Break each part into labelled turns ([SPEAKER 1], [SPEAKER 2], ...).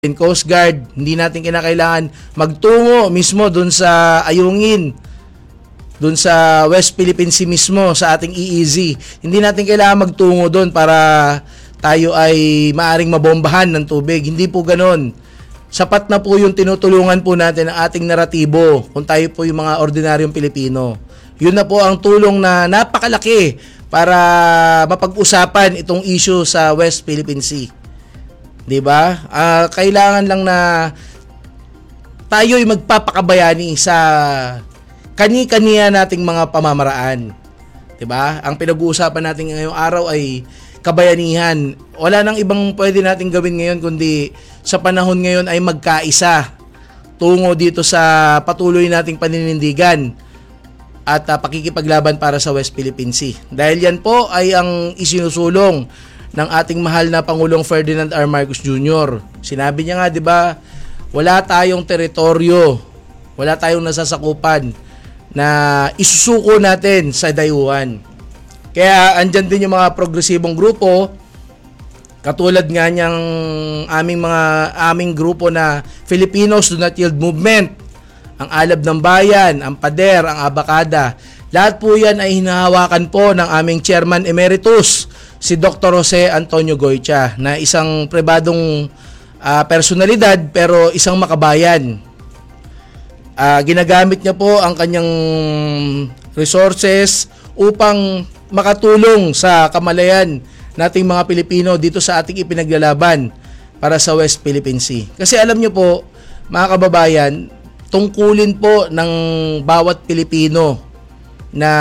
[SPEAKER 1] Coast Guard, hindi natin kinakailangan magtungo mismo dun sa Ayungin, dun sa West Philippine Sea mismo, sa ating EEZ. Hindi natin kailangan magtungo dun para tayo ay maaring mabombahan ng tubig. Hindi po ganon. Sapat na po yung tinutulungan po natin ang ating naratibo kung tayo po yung mga ordinaryong Pilipino. Yun na po ang tulong na napakalaki para mapag-usapan itong issue sa West Philippine Sea. 'Di ba? Kailangan lang na tayo'y magpapakabayani sa kani-kaniya nating mga pamamaraan. 'Di ba? Ang pinag-uusapan natin ngayong araw ay kabayanihan. Wala nang ibang pwede nating gawin ngayon kundi sa panahon ngayon ay magkaisa tungo dito sa patuloy nating paninindigan at pakikipaglaban para sa West Philippine Sea. Dahil yan po ay ang isinusulong ng ating mahal na Pangulong Ferdinand R. Marcos Jr. Sinabi niya nga, 'di ba, wala tayong teritoryo, wala tayong nasasakupan na isusuko natin sa dayuhan. Kaya andyan din yung mga progresibong grupo, katulad nga niyang aming grupo na Filipinos Do Not Yield Movement, ang Alab ng Bayan, ang Pader, ang Abakada. Lahat po yan ay hinahawakan po ng aming Chairman Emeritus, si Dr. Jose Antonio Goytia, na isang pribadong personalidad pero isang makabayan. Ginagamit niya po ang kanyang resources upang makatulong sa kamalayan nating mga Pilipino dito sa ating ipinaglalaban para sa West Philippine Sea. Kasi alam niyo po, mga kababayan, tungkulin po ng bawat Pilipino na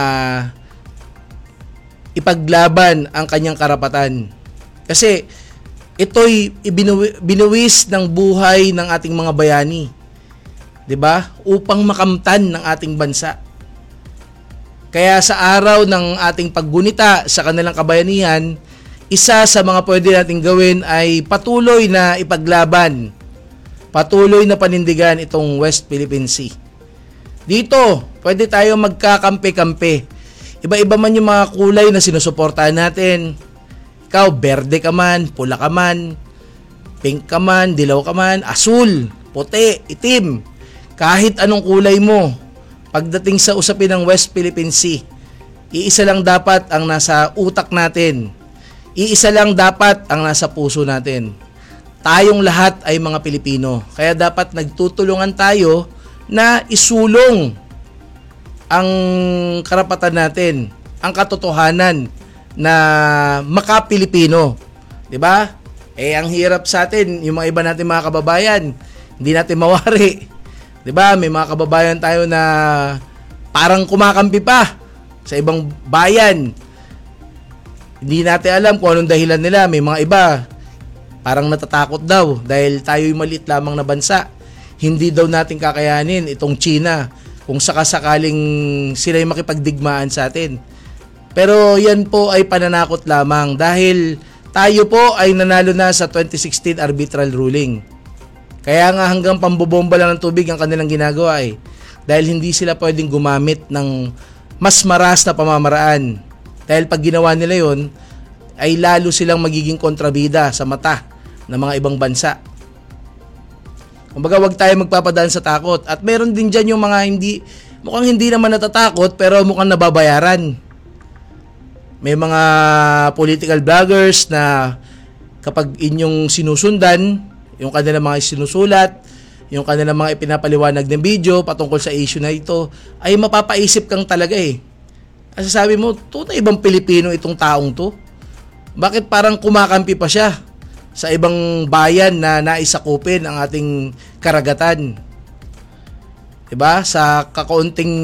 [SPEAKER 1] ipaglaban ang kanyang karapatan. Kasi ito'y binuwis ng buhay ng ating mga bayani. 'Di ba? Upang makamtan ng ating bansa. Kaya sa araw ng ating paggunita sa kanilang kabayanihan, isa sa mga pwede nating gawin ay patuloy na ipaglaban, patuloy na panindigan itong West Philippine Sea. Dito, pwede tayo magkakampi-kampi. Iba-iba man yung mga kulay na sinusuportahan natin. Ikaw, berde ka man, pula ka man, pink ka man, dilaw ka man, asul, puti, itim. Kahit anong kulay mo, pagdating sa usapin ng West Philippine Sea, iisa lang dapat ang nasa utak natin. Iisa lang dapat ang nasa puso natin. Tayong lahat ay mga Pilipino. Kaya dapat nagtutulungan tayo na isulong ang karapatan natin, ang katotohanan na maka-Pilipino. 'Di ba? Ang hirap sa atin, yung mga iba natin mga kababayan, hindi natin mawari. 'Di ba? May mga kababayan tayo na parang kumakampi pa sa ibang bayan. Hindi natin alam kung anong dahilan nila. May mga iba parang natatakot daw dahil tayo'y maliit lamang na bansa. Hindi daw natin kakayanin itong China kung sakasakaling sila'y makipagdigmaan sa atin. Pero yan po ay pananakot lamang dahil tayo po ay nanalo na sa 2016 arbitral ruling. Kaya nga hanggang pambobomba lang ng tubig ang kanilang ginagawa dahil hindi sila pwedeng gumamit ng mas maras na pamamaraan. Dahil pag ginawa nila yon ay lalo silang magiging kontrabida sa mata ng mga ibang bansa. Kumbaga, wag tayo magpapadaan sa takot. At meron din dyan yung mga mukhang hindi naman natatakot pero mukhang nababayaran. May mga political bloggers na kapag inyong sinusundan, yung kanilang mga sinusulat, yung kanilang mga ipinapaliwanag ng video patungkol sa issue na ito, ay mapapaisip kang talaga Kasi sabi mo, tunay ibang Pilipino itong taong to? Bakit parang kumakampi pa siya sa ibang bayan na naisakupin ang ating karagatan? 'Di ba? Sa kakaunting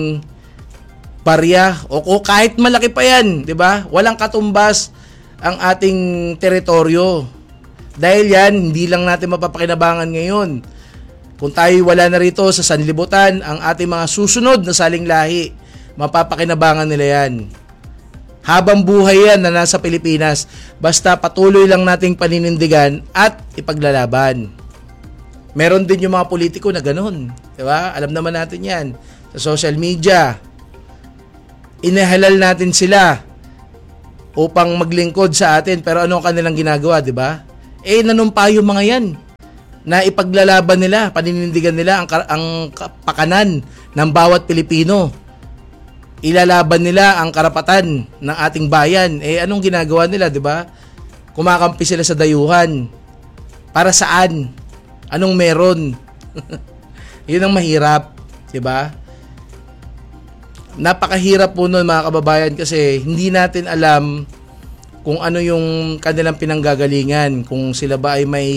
[SPEAKER 1] barya o kahit malaki pa 'yan, 'di ba? Walang katumbas ang ating teritoryo. Dahil yan, hindi lang natin mapapakinabangan ngayon. Kung tayo wala na rito sa sanlibutan, ang ating mga susunod na saling lahi, mapapakinabangan nila yan. Habang buhay yan na nasa Pilipinas, basta patuloy lang nating paninindigan at ipaglalaban. Meron din yung mga politiko na ganun. Diba? Alam naman natin yan. Sa social media, inahalal natin sila upang maglingkod sa atin. Pero ano ang kanilang ginagawa, diba? Nanumpa yung mga yan. na ipaglalaban nila, paninindigan nila ang pakanan ng bawat Pilipino. Ilalaban nila ang karapatan ng ating bayan. Anong ginagawa nila, 'di ba? Kumakampi sila sa dayuhan. Para saan? Anong meron? 'Yun ang mahirap, 'di ba? Napakahirap po nun mga kababayan kasi hindi natin alam kung ano yung kanilang pinanggagalingan, kung sila ba ay may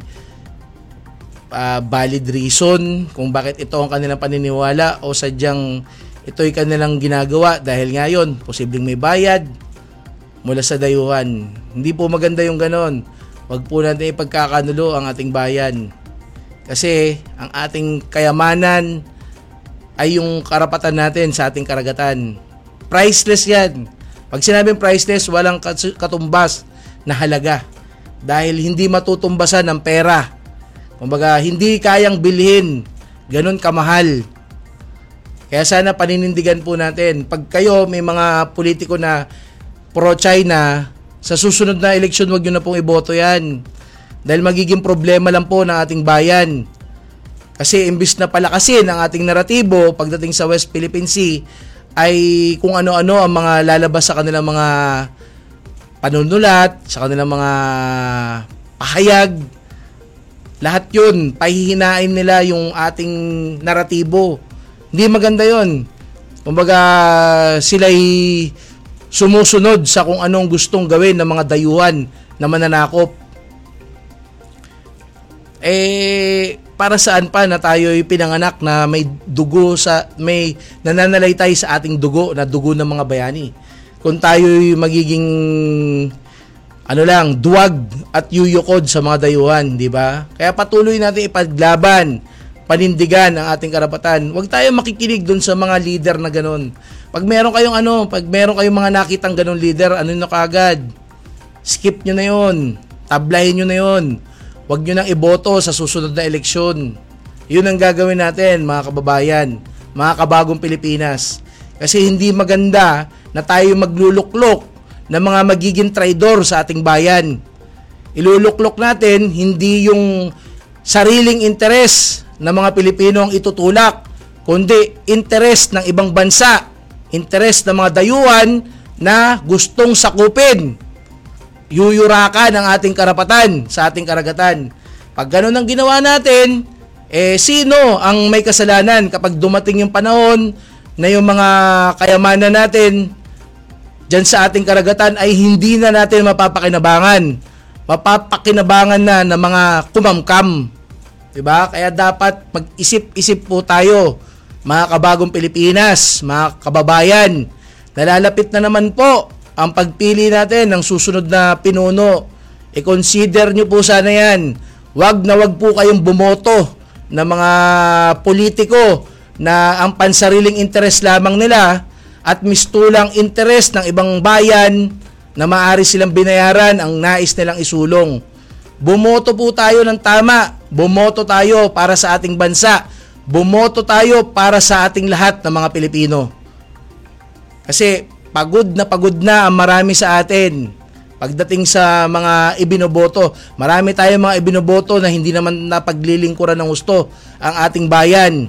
[SPEAKER 1] valid reason kung bakit ito ang kanilang paniniwala o sadyang ito'y kanilang ginagawa dahil ngayon posibleng may bayad mula sa dayuhan. Hindi po maganda yung ganon. Wag po natin ipagkakanulo ang ating bayan kasi ang ating kayamanan ay yung karapatan natin sa ating karagatan. Priceless yan. Pag sinabing priceless, walang katumbas na halaga dahil hindi matutumbasan ng pera. Kumbaga, hindi kayang bilhin ganun kamahal. Kaya sana paninindigan po natin. Pag kayo may mga politiko na pro-China, sa susunod na eleksyon, wag nyo na pong iboto yan. Dahil magiging problema lang po ng ating bayan. Kasi imbis na palakasin ang ating naratibo pagdating sa West Philippine Sea, ay kung ano-ano ang mga lalabas sa kanilang mga panunulat, sa kanilang mga pahayag. Lahat yun, pahihinain nila yung ating naratibo. Hindi maganda yun. Kumbaga, sila'y sumusunod sa kung anong gustong gawin ng mga dayuhan na mananakop. Para saan pa na tayo'y pinanganak na may dugo may nananalaytay sa ating dugo na dugo ng mga bayani. Kung tayo'y magiging duwag at yuyukod sa mga dayuhan, di ba? Kaya patuloy natin ipaglaban, panindigan ang ating karapatan. Huwag tayo makikinig dun sa mga leader na ganun. Pag meron kayong mga nakitang ganun leader, na kaagad? Skip nyo na yun. Tablahin nyo na yun. Huwag nyo nang iboto sa susunod na eleksyon. Yun ang gagawin natin, mga kababayan, mga kabagong Pilipinas. Kasi hindi maganda na tayo magluluklok ng mga magiging traidor sa ating bayan. Iluluklok natin hindi yung sariling interes ng mga Pilipino ang itutulak, kundi interes ng ibang bansa, interes ng mga dayuhan na gustong sakupin, yuyurakan ang ating karapatan sa ating karagatan. Pag ganun ang ginawa natin, sino ang may kasalanan kapag dumating yung panahon na yung mga kayamanan natin dyan sa ating karagatan ay hindi na natin mapapakinabangan. Mapapakinabangan na ng mga kumamkam. Diba? Kaya dapat mag-isip-isip po tayo, mga kabagong Pilipinas, mga kababayan. Nalalapit na naman po ang pagpili natin ng susunod na pinuno. I-consider nyo po sana yan. Wag na wag po kayong bumoto ng mga politiko na ang pansariling interes lamang nila at mistulang interes ng ibang bayan na maaari silang binayaran ang nais nilang isulong. Bumoto po tayo ng tama. Bumoto tayo para sa ating bansa. Bumoto tayo para sa ating lahat ng mga Pilipino. Kasi pagod na ang marami sa atin. Pagdating sa mga ibinoboto, marami tayong mga ibinoboto na hindi naman napaglilingkuran ng gusto ang ating bayan.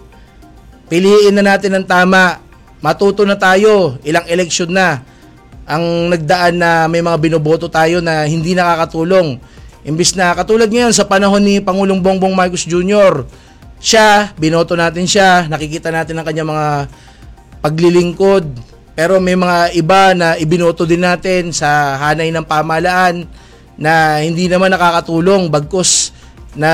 [SPEAKER 1] Piliin na natin ang tama. Matuto na tayo, ilang eleksyon na ang nagdaan na may mga binoboto tayo na hindi nakakatulong. Imbis na katulad ngayon sa panahon ni Pangulong Bongbong Marcos Jr., binoto natin siya, nakikita natin ang kanyang mga paglilingkod. Pero may mga iba na ibinoto din natin sa hanay ng pamahalaan na hindi naman nakakatulong bagkus na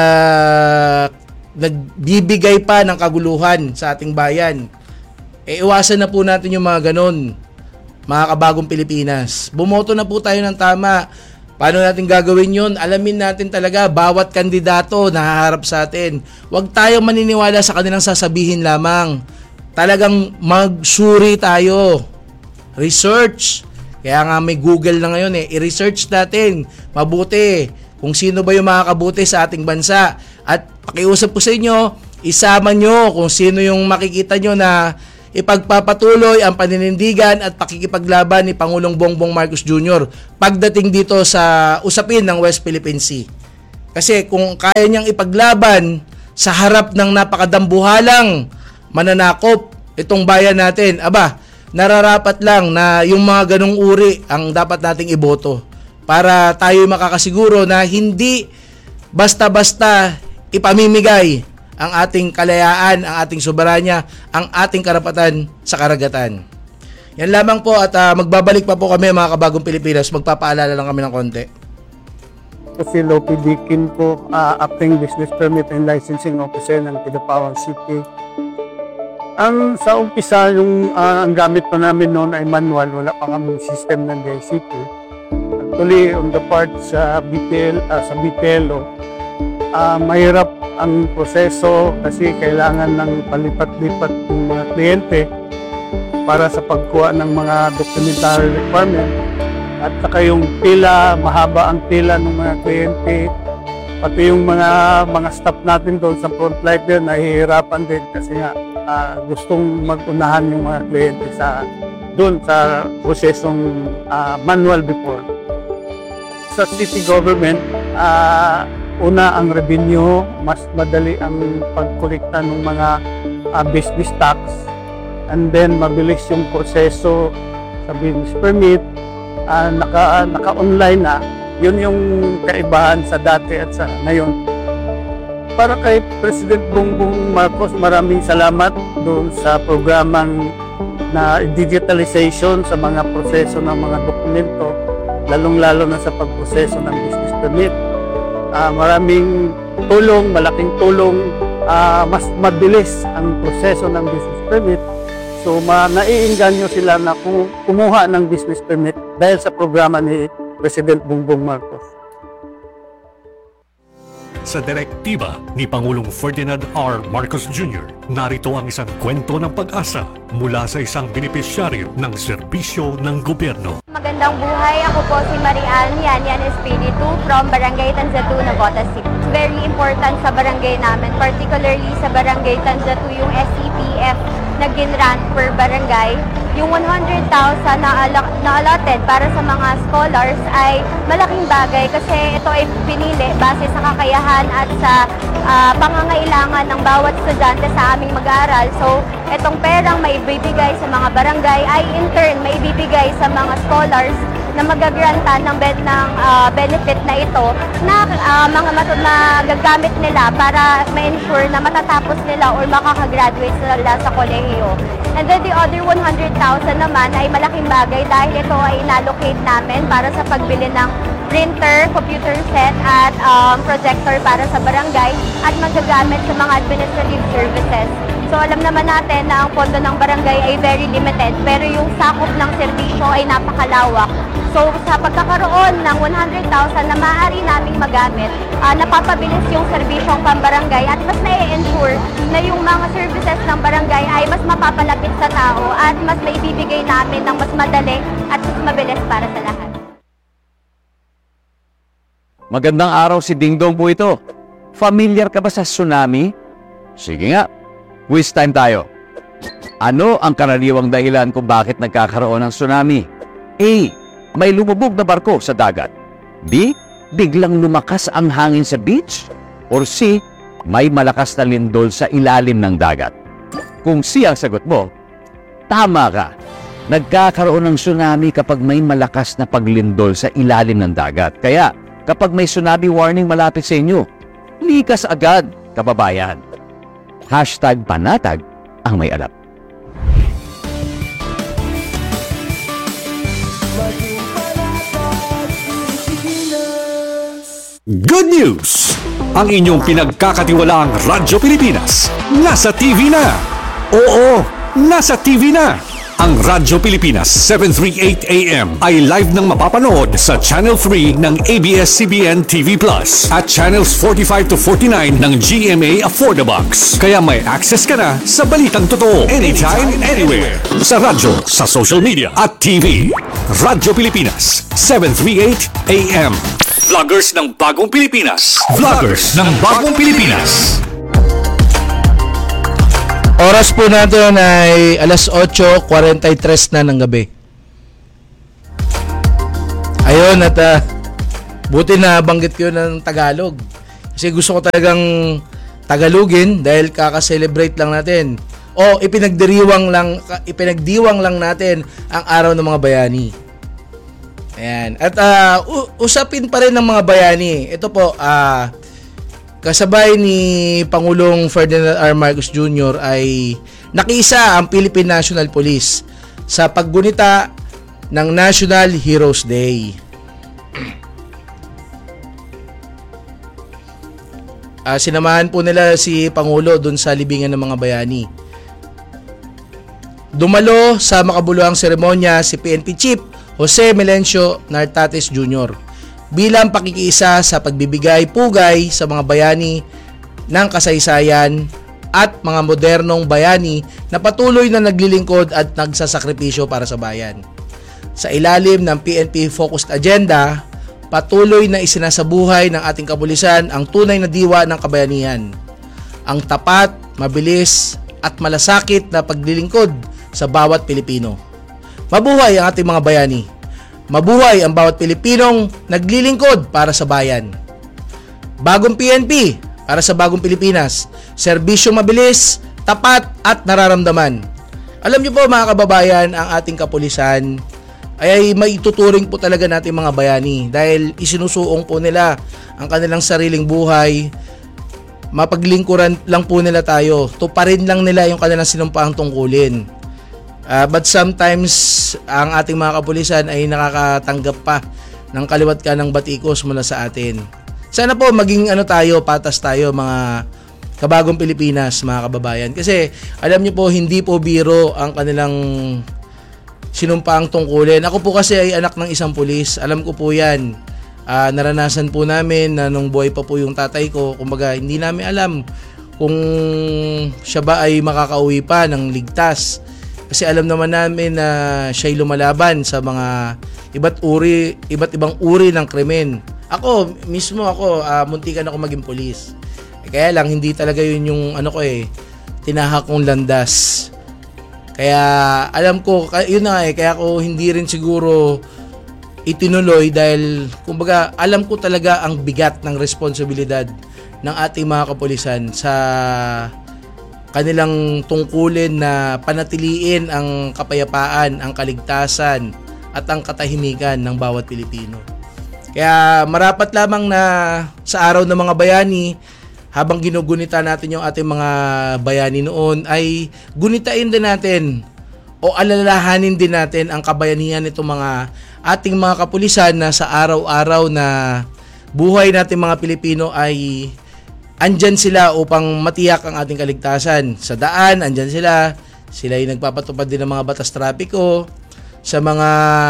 [SPEAKER 1] nagbibigay pa ng kaguluhan sa ating bayan. Iwasan na po natin yung mga ganon, mga kabagong Pilipinas. Bumoto na po tayo ng tama. Paano natin gagawin yun? Alamin natin talaga bawat kandidato na haharap sa atin. Huwag tayong maniniwala sa kanilang sasabihin lamang. Talagang magsuri tayo. Research. Kaya nga may Google na ngayon I-research natin mabuti kung sino ba yung makakabuti sa ating bansa. At pakiusap po sa inyo, isama nyo kung sino yung makikita nyo na ipagpapatuloy ang paninindigan at pakikipaglaban ni Pangulong Bongbong Marcos Jr. pagdating dito sa usapin ng West Philippine Sea. Kasi kung kaya niyang ipaglaban sa harap ng napakadambuhalang mananakop itong bayan natin, nararapat lang na yung mga ganong uri ang dapat nating iboto para tayo makakasiguro na hindi basta-basta ipamimigay ang ating kalayaan, ang ating soberanya, ang ating karapatan sa karagatan. Yan lamang po at magbabalik pa po kami mga kabagong Pilipinas. Magpapaalala lang kami ng konti.
[SPEAKER 2] Si Lopi Dikin po, acting business permit and licensing officer ng Kidapawan City. Sa umpisa, ang gamit pa namin noon ay manual, wala pa kami system ng DICT. Actually, on the part sa BPLO, mahirap ang proseso kasi kailangan ng palipat-lipat ng mga kliyente para sa pagkuha ng mga documentary requirement. At saka yung pila, mahaba ang pila ng mga kliyente. Pati yung mga staff natin doon sa frontline din, nahihirapan din kasi nga gustong mag-unahan yung mga kliyente doon sa prosesong manual before. Sa city government, una ang revenue, mas madali ang pagkolekta ng mga business tax. And then mabilis yung proseso sa business permit. Naka-online na. Yun yung kaibahan sa dati at sa ngayon. Para kay President Bongbong Marcos, maraming salamat doon sa programang na digitalization sa mga proseso ng mga dokumento, lalong-lalo na sa pagproseso ng business permit. Maraming tulong, malaking tulong, mas mabilis ang proseso ng business permit. So, naiinganyo sila na kumuha ng business permit dahil sa programa ni President Bongbong Marcos.
[SPEAKER 3] Sa direktiba ni Pangulong Ferdinand R. Marcos Jr., narito ang isang kwento ng pag-asa mula sa isang benepisyaryo ng serbisyo ng gobyerno.
[SPEAKER 4] Magandang buhay, ako po si Marian Yan Espiritu from Barangay Tanzatu, Navotas City. Very important sa barangay namin, particularly sa Barangay Tanzatu, yung SCPF na ginrant per barangay. Yung 100,000 na allotted para sa mga scholars ay malaking bagay kasi ito ay pinili base sa kakayahan at sa pangangailangan ng bawat estudyante sa aming mag-aaral. So, itong perang maibibigay sa mga barangay ay in turn maibibigay sa mga scholars na magagrantan ng benefit na ito na magagamit nila para ma-ensure na matatapos nila or makakagraduate sila sa kolehiyo. And then the other 100,000 naman ay malaking bagay dahil ito ay inallocate namin para sa pagbili ng printer, computer set at projector para sa barangay at magagamit sa mga administrative services. So alam naman natin na ang pondo ng barangay ay very limited pero yung sakop ng serbisyo ay napakalawak. So sa pagkakaroon ng 100,000 na maaari naming magamit, napapabilis yung serbisyong pambarangay at mas na-ensure na yung mga services ng barangay ay mas mapapalapit sa tao at mas maibibigay namin ng mas madali at mas mabilis para sa lahat.
[SPEAKER 5] Magandang araw, si Ding Dong po ito. Familiar ka ba sa tsunami? Sige nga, quiz time tayo. Ano ang karaniwang dahilan kung bakit nagkakaroon ng tsunami? A. May lumubog na barko sa dagat. B. Biglang lumakas ang hangin sa beach. Or C. May malakas na lindol sa ilalim ng dagat. Kung C ang sagot mo, tama ka. Nagkakaroon ng tsunami kapag may malakas na paglindol sa ilalim ng dagat. Kaya, kapag may tsunami warning malapit sa inyo, likas agad, kababayan. #panatag ang may alam.
[SPEAKER 3] Good news! Ang inyong pinagkakatiwalaang Radyo Pilipinas nasa TV na! Oo, nasa TV na! Ang Radyo Pilipinas 738 AM ay live nang mapapanood sa Channel 3 ng ABS-CBN TV Plus at Channels 45 to 49 ng GMA Affordabox. Kaya may access ka na sa balitang totoo anytime, anywhere. Sa radyo, sa social media at TV. Radyo Pilipinas 738 AM. Vloggers ng Bagong Pilipinas. Vloggers ng Bagong Pilipinas.
[SPEAKER 1] Oras po natin ay alas 8:43 na ng gabi. Ayun, at buti na banggit ko ng Tagalog. Kasi gusto ko talagang Tagalogin dahil kaka-celebrate lang natin. O ipinagdiwang lang natin ang araw ng mga bayani. Ayan. At usapin pa rin ng mga bayani. Ito po, kasabay ni Pangulong Ferdinand R. Marcos Jr. ay nakiisa ang Philippine National Police sa paggunita ng National Heroes Day. Sinamahan po nila si Pangulo dun sa libingan ng mga bayani. Dumalo sa makabuluhang seremonya si PNP Chief Jose Melencio Nartates Jr. bilang pakikiisa sa pagbibigay pugay sa mga bayani ng kasaysayan at mga modernong bayani na patuloy na naglilingkod at nagsasakripisyo para sa bayan. Sa ilalim ng PNP Focused Agenda, patuloy na isinasabuhay ng ating kapulisan ang tunay na diwa ng kabayanihan. Ang tapat, mabilis at malasakit na paglilingkod sa bawat Pilipino. Mabuhay ang ating mga bayani. Mabuhay ang bawat Pilipinong naglilingkod para sa bayan. Bagong PNP para sa bagong Pilipinas. Serbisyong mabilis, tapat at nararamdaman. Alam niyo po mga kababayan, ang ating kapulisan ay maituturing po talaga natin mga bayani dahil isinusuong po nila ang kanilang sariling buhay. Mapaglingkuran lang po nila tayo. Tuparin lang nila yung kanilang sinumpaang tungkulin. But sometimes ang ating mga kapulisan ay nakakatanggap pa ng kaliwat ka ng batikos mula sa atin. Sana po maging patas tayo mga kabagong Pilipinas, mga kababayan. Kasi alam niyo po, hindi po biro ang kanilang sinumpaang tungkulin. Ako po kasi ay anak ng isang pulis. Alam ko po yan. Naranasan po namin na nung buhay pa po yung tatay ko. Kumbaga, hindi namin alam kung siya ba ay makakauwi pa ng ligtas. Kasi alam naman namin na siya'y lumalaban sa mga iba't ibang uri ng krimen. Ako, muntikan ako maging pulis. Kaya lang, hindi talaga yun yung tinahak kong landas. Kaya alam ko, yun na kaya ako hindi rin siguro itinuloy dahil kumbaga alam ko talaga ang bigat ng responsibilidad ng ating mga kapulisan sa kanilang tungkulin na panatiliin ang kapayapaan, ang kaligtasan at ang katahimikan ng bawat Pilipino. Kaya marapat lamang na sa araw ng mga bayani, habang ginugunita natin yung ating mga bayani noon, ay gunitain din natin o alalahanin din natin ang kabayanihan nitong mga ating mga kapulisan na sa araw-araw na buhay natin mga Pilipino ay andyan sila upang matiyak ang ating kaligtasan. Sa daan, andyan sila. Sila ay nagpapatupad din ng mga batas trapiko. Sa mga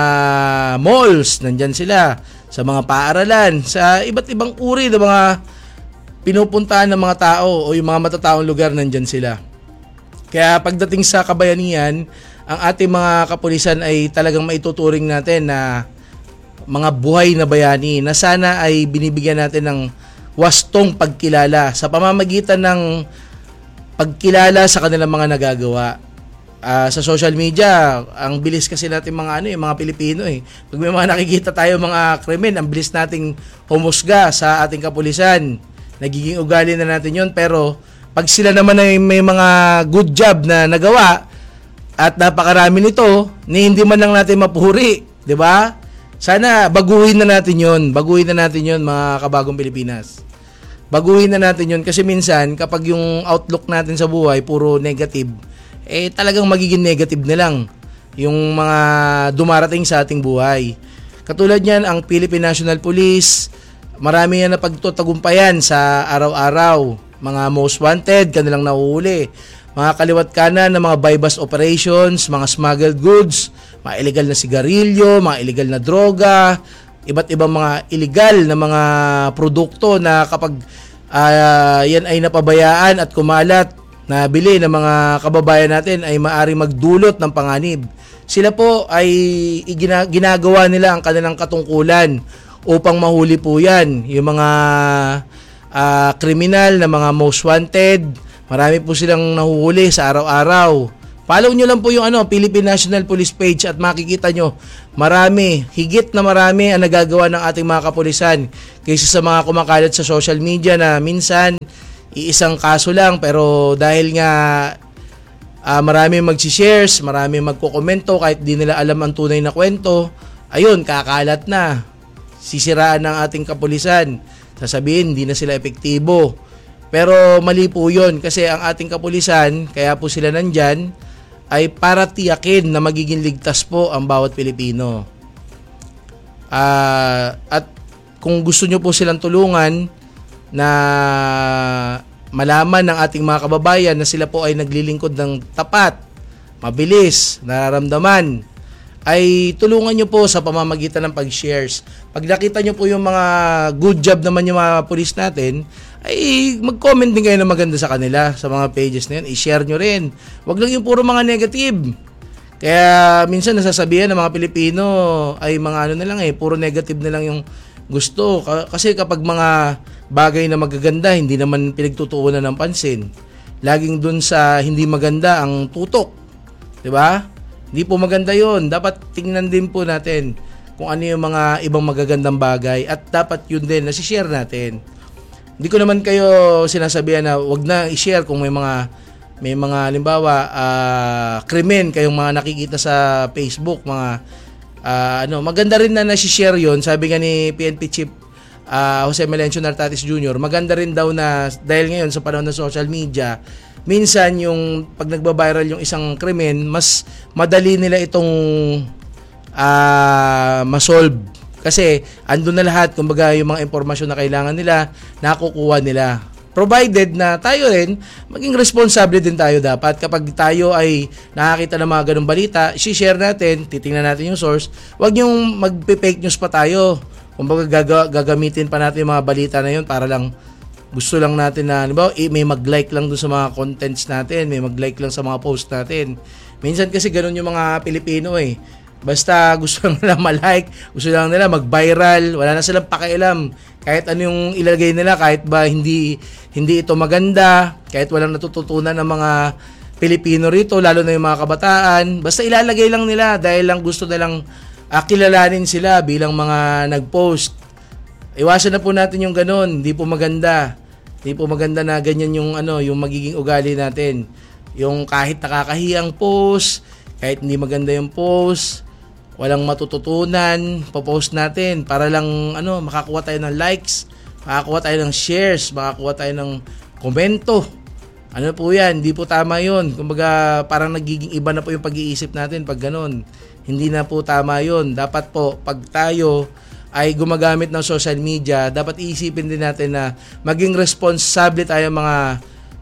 [SPEAKER 1] malls, nandyan sila. Sa mga paaralan, sa iba't ibang uri ng mga pinupuntahan ng mga tao o yung mga matataong lugar, nandyan sila. Kaya pagdating sa kabayanihan, ang ating mga kapulisan ay talagang maituturing natin na mga buhay na bayani na sana ay binibigyan natin ng wastong pagkilala sa pamamagitan ng pagkilala sa kanilang mga nagagawa. Sa social media, ang bilis kasi natin mga Pilipino Pag may mga nakikita tayo mga krimen, ang bilis nating humusga sa ating kapulisan. Nagiging ugali na natin yon, pero pag sila naman ay may mga good job na nagawa at napakarami nito, hindi man lang natin mapuri, 'di ba? Sana baguhin na natin yon mga kabagong Pilipinas. Baguhin na natin yon kasi minsan kapag yung outlook natin sa buhay puro negative, talagang magiging negative na lang yung mga dumarating sa ating buhay. Katulad niyan ang Philippine National Police, marami yan na pagtutagumpayan sa araw-araw. Mga most wanted, kanilang nahuhuli. Mga kaliwat kanan na mga buy-bust operations, mga smuggled goods, mga illegal na sigarilyo, mga illegal na droga, iba't ibang mga illegal na mga produkto na kapag yan ay napabayaan at kumalat na bili ng mga kababayan natin ay maaaring magdulot ng panganib. Sila po ay ginagawa nila ang kanilang katungkulan upang mahuli po yan. Yung mga kriminal na mga most wanted, marami po silang nahuhuli sa araw-araw. Follow nyo lang po yung Philippine National Police page at makikita nyo marami, higit na marami ang nagagawa ng ating mga kapulisan kaysa sa mga kumakalat sa social media na minsan iisang kaso lang pero dahil nga marami magsishares, marami magkokomento kahit di nila alam ang tunay na kwento, ayun, kakalat na. Sisiraan ng ating kapulisan. Sasabihin, hindi na sila epektibo. Pero mali po yun kasi ang ating kapulisan, kaya po sila nandyan, ay para tiyakin na magiging ligtas po ang bawat Pilipino. At kung gusto nyo po silang tulungan na malaman ng ating mga kababayan na sila po ay naglilingkod ng tapat, mabilis, nararamdaman, ay tulungan nyo po sa pamamagitan ng pag-shares. Pag nakita nyo po yung mga good job naman yung mga pulis natin, ay mag-comment din kayo na maganda sa kanila, sa mga pages na yun. I-share nyo rin. Huwag lang yung puro mga negative. Kaya minsan nasasabihan ng mga Pilipino ay mga na lang puro negative na lang yung gusto. Kasi kapag mga bagay na magaganda, hindi naman pinagtutuunan ng pansin. Laging dun sa hindi maganda ang tutok. 'Di ba? Hindi po maganda 'yon. Dapat tingnan din po natin kung ano yung mga ibang magagandang bagay at dapat yun din na si-share natin. Hindi ko naman kayo sinasabihan na wag na i-share kung may mga halimbawa krimen kayong mga nakikita sa Facebook, mga maganda rin na nasi-share 'yon. Sabi nga ni PNP Chief Jose Melencio Nartatis Jr., maganda rin daw na dahil ngayon sa panahon ng social media, minsan yung pag nagba-viral yung isang krimen, mas madali nila itong ma-solve. Kasi andun na lahat, kumbaga yung mga impormasyon na kailangan nila, nakukuha nila. Provided na tayo rin, maging responsable din tayo dapat. Kapag tayo ay nakakita ng mga ganung balita, i-share natin, titingnan natin yung source. Huwag yung mag-fake news pa tayo. Kumbaga gagamitin pa natin yung mga balita na yun para lang gusto lang natin na, may mag-like lang doon sa mga contents natin, may mag-like lang sa mga post natin. Minsan kasi ganun yung mga Pilipino Basta gusto lang nila ma-like, gusto lang nila mag-viral, wala na silang pakialam. Kahit ano yung ilagay nila, kahit ba hindi ito maganda, kahit walang natututunan ng mga Pilipino rito, lalo na yung mga kabataan, basta ilalagay lang nila dahil lang gusto nilang kilalanin sila bilang mga nag-post. Iwasan na po natin yung ganun, hindi po maganda. Hindi po maganda na ganyan yung yung magiging ugali natin. Yung kahit nakakahiyang post, kahit hindi maganda yung post, walang matututunan, po-post natin para lang makakuha tayo ng likes, makakuha tayo ng shares, makakuha tayo ng komento. Ano po yan? Hindi po tama yun. Kumbaga parang nagiging iba na po yung pag-iisip natin pag ganun. Hindi na po tama yun. Dapat po pag tayo ay gumagamit ng social media, dapat iisipin din natin na maging responsable tayo mga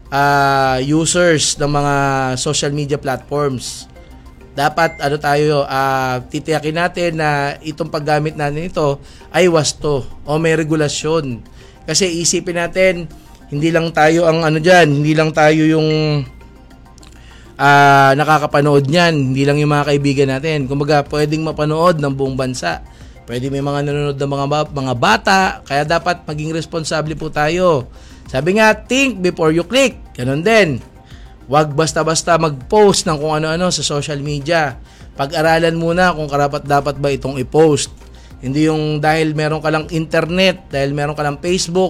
[SPEAKER 1] users ng mga social media platforms. Dapat titiyakin natin na itong paggamit natin ito ay wasto o may regulasyon. Kasi isipin natin, hindi lang tayo ang hindi lang tayo yung nakakapanood niyan, hindi lang yung mga kaibigan natin. Kumbaga, pwedeng mapanood ng buong bansa. Pwede may mga nanonood ng mga bata, kaya dapat maging responsable po tayo. Sabi nga, think before you click. Ganun din. Huwag basta-basta mag-post ng kung ano-ano sa social media. Pag-aralan muna kung karapat-dapat ba itong i-post. Hindi yung dahil meron ka lang internet, dahil meron ka lang Facebook,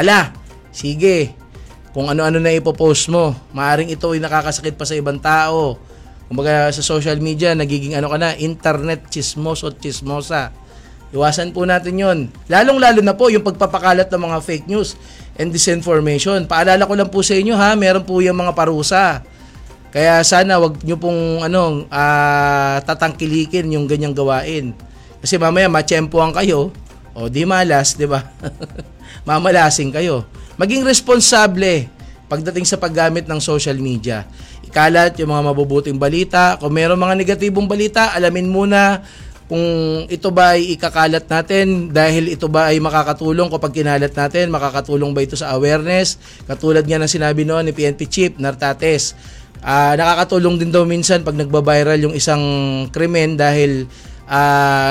[SPEAKER 1] sige, kung ano-ano na ipopost mo. Maaring ito ay nakakasakit pa sa ibang tao. Kumbaga sa social media, nagiging internet chismoso at chismosa. Iwasan po natin yon. Lalong-lalo na po yung pagpapakalat ng mga fake news and disinformation. Paalala ko lang po sa inyo meron po yung mga parusa. Kaya sana wag nyo pong tatangkilikin yung ganyang gawain. Kasi mamaya matsyempohan kayo, di malas, di ba? Mamalasing kayo. Maging responsable pagdating sa paggamit ng social media. Ikalat yung mga mabubuting balita. Kung meron mga negatibong balita, alamin muna kung ito ba ay ikakalat natin dahil ito ba ay makakatulong kapag kinalat natin, makakatulong ba ito sa awareness, katulad nga ng sinabi noon ni PNP Chief Nartates. Nakakatulong din daw minsan pag nagba-viral yung isang krimen dahil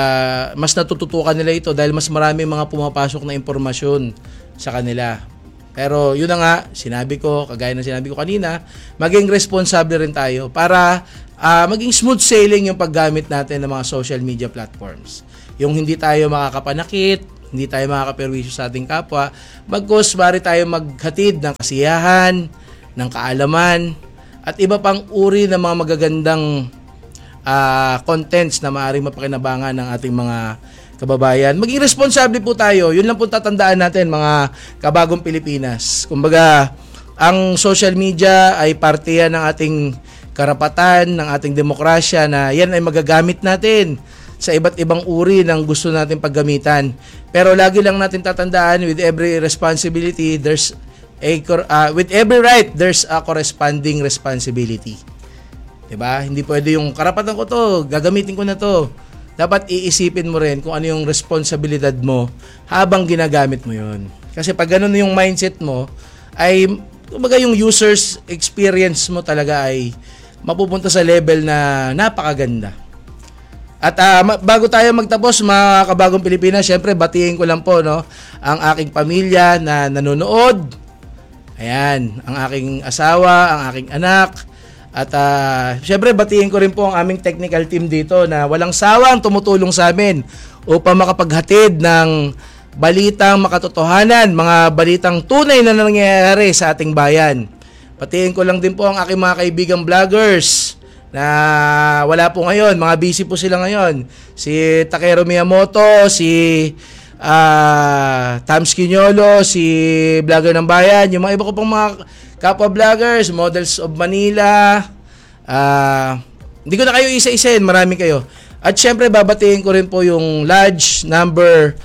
[SPEAKER 1] mas natututukan nila ito dahil mas marami mga pumapasok na impormasyon sa kanila. Pero yun na nga, kagaya ng sinabi ko kanina, maging responsable rin tayo para maging smooth sailing yung paggamit natin ng mga social media platforms. Yung hindi tayo makakapanakit, hindi tayo makakaperwisyo sa ating kapwa, bagkus bari tayo maghatid ng kasiyahan, ng kaalaman, at iba pang uri ng mga magagandang contents na maaaring mapakinabangan ng ating mga kababayan. Maging responsable po tayo. Yun lang po tatandaan natin, mga kabagong Pilipinas. Kumbaga, ang social media ay parte yan ng ating karapatan, ng ating demokrasya, na yan ay magagamit natin sa iba't ibang uri ng gusto natin paggamitan. Pero lagi lang natin tatandaan, with every responsibility, with every right, there's a corresponding responsibility. Diba? Hindi pwede yung karapatan ko to, gagamitin ko na to. Dapat iisipin mo rin kung ano yung responsibilidad mo habang ginagamit mo yun. Kasi pag ganun yung mindset mo, ay kumbaga yung user's experience mo talaga ay mapupunta sa level na napakaganda. At bago tayo magtapos, mga kabagong Pilipinas, syempre batiin ko lang po ang aking pamilya na nanonood. Ayan, ang aking asawa, ang aking anak. At syempre batiin ko rin po ang aming technical team dito na walang sawang tumutulong sa amin upang makapaghatid ng balitang makatotohanan, mga balitang tunay na nangyayari sa ating bayan. Batiin ko lang din po ang aking mga kaibigang vloggers na wala po ngayon, mga busy po sila ngayon. Si Takero Miyamoto, si Tams Quiñolo, si Vlogger ng Bayan, yung mga iba ko pong mga kapwa vloggers, Models of Manila. Hindi ko na kayo isa-isahin, marami kayo. At syempre, babatiin ko rin po yung lodge number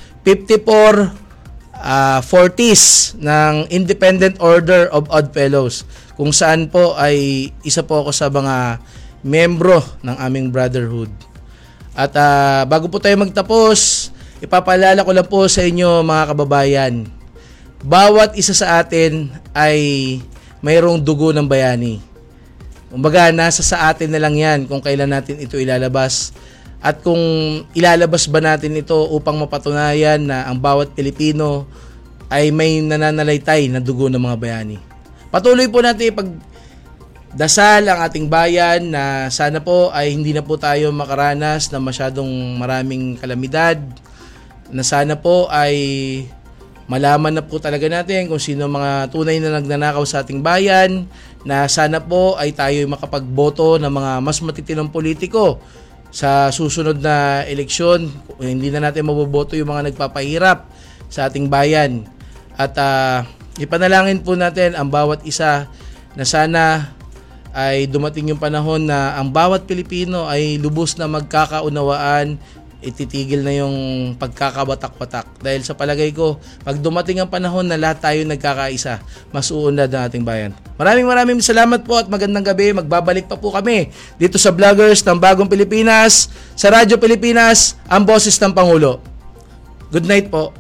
[SPEAKER 1] 5440s ng Independent Order of Odd Fellows, kung saan po ay isa po ako sa mga membro ng aming brotherhood. At bago po tayo magtapos, ipapaalala ko lang po sa inyo, mga kababayan, bawat isa sa atin ay mayroong dugo ng bayani. Kumbaga, nasa sa atin na lang yan kung kailan natin ito ilalabas. At kung ilalabas ba natin ito upang mapatunayan na ang bawat Pilipino ay may nananalaytay na dugo ng mga bayani. Patuloy po natin ipagdasal ang ating bayan na sana po ay hindi na po tayo makaranas ng masyadong maraming kalamidad. Na sana po ay malaman na po talaga natin kung sino mga tunay na nagnanakaw sa ating bayan, na sana po ay tayo makapagboto ng mga mas matitinong politiko sa susunod na eleksyon. Hindi na natin maboboto yung mga nagpapahirap sa ating bayan. At ipanalangin po natin ang bawat isa na sana ay dumating yung panahon na ang bawat Pilipino ay lubos na magkakaunawaan, ititigil na yung pagkakabatak-batak. Dahil sa palagay ko, pag dumating ang panahon na lahat tayo nagkakaisa, mas uunlad ang ating bayan. Maraming salamat po at magandang gabi. Magbabalik pa po kami dito sa Vloggers ng Bagong Pilipinas, sa Radyo Pilipinas, ang boses ng Pangulo. Good night po.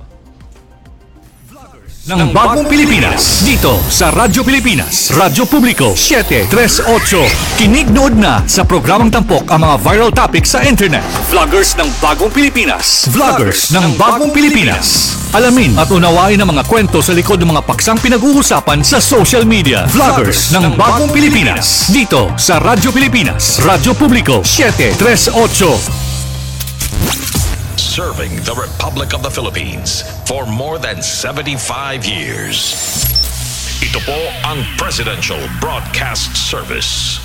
[SPEAKER 3] Ng Bagong Pilipinas, dito sa Radyo Pilipinas, Radyo Publiko 738. Kinig nood na sa programang tampok ang mga viral topics sa internet. Vloggers ng Bagong Pilipinas. Vloggers ng Bagong Pilipinas. Alamin at unawain ang mga kwento sa likod ng mga paksang pinag-uusapan sa social media. Vloggers ng Bagong Pilipinas, dito sa Radyo Pilipinas, Radyo Publiko 738.
[SPEAKER 6] Serving the Republic of the Philippines for more than 75 years. Ito po ang Presidential Broadcast Service.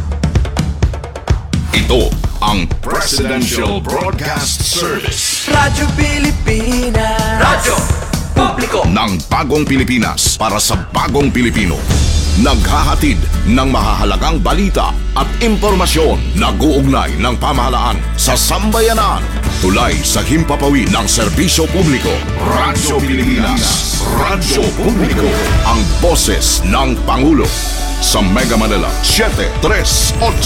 [SPEAKER 7] Ito ang Presidential Broadcast Service.
[SPEAKER 8] Radyo Pilipinas. Radyo Publiko
[SPEAKER 7] ng Bagong Pilipinas para sa Bagong Pilipino. Naghahatid ng mahahalagang balita at impormasyon na guugnay ng pamahalaan sa sambayanan. Tulay sa himpapawid ng serbisyo publiko. Radyo Pilipinas. Radyo Publiko. Ang boses ng Pangulo. Sa Mega Manila 738.